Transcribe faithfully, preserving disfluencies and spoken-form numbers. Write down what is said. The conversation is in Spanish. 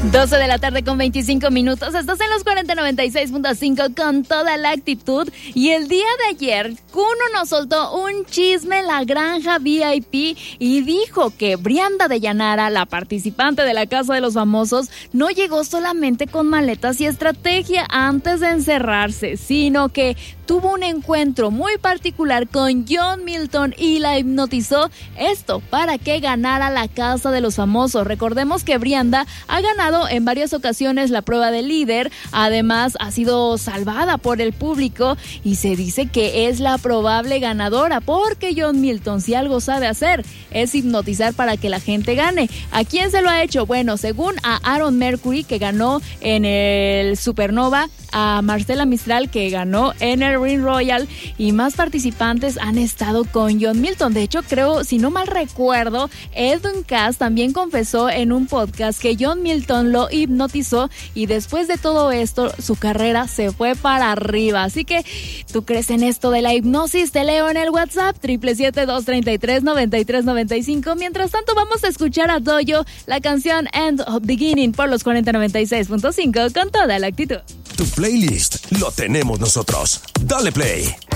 doce de la tarde con veinticinco minutos. Estás en los cuarenta noventa y seis punto cinco con toda la actitud. Y el día de ayer, Kuno nos soltó un chisme en la granja V I P y dijo que Brianda de Llanara, la participante de la Casa de los Famosos, no llegó solamente con maletas y estrategia antes de encerrarse, sino que tuvo un encuentro muy particular con John Milton y la hipnotizó, esto para que ganara la Casa de los Famosos. Recordemos que Brianda ha ganado en varias ocasiones la prueba de líder, además ha sido salvada por el público y se dice que es la probable ganadora, porque John Milton, si algo sabe hacer, es hipnotizar para que la gente gane. ¿A quién se lo ha hecho? Bueno, según a Aaron Mercury, que ganó en el Supernova, a Marcela Mistral, que ganó en el Ring Royal, y más participantes han estado con John Milton. De hecho, creo, si no mal recuerdo, Edwin Cass también confesó en un podcast que John Milton lo hipnotizó y después de todo esto su carrera se fue para arriba. Así que, ¿tú crees en esto de la hipnosis? Te leo en el WhatsApp siete siete siete, dos tres tres, nueve tres nueve cinco. Mientras tanto, vamos a escuchar a Doyo, la canción End of Beginning por los cuarenta noventa y seis punto cinco con toda la actitud. Tu playlist lo tenemos nosotros. Dale play.